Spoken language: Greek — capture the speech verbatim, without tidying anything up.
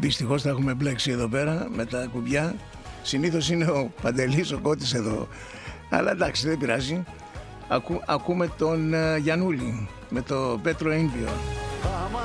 Δυστυχώς θα έχουμε μπλέξει εδώ πέρα με τα κουμπιά. Συνήθως είναι ο Παντελής, ο Κώτης εδώ. Αλλά εντάξει, δεν πειράζει. Ακού, ακούμε τον uh, Γιαννούλη με το Πέτρο Ίνδιο.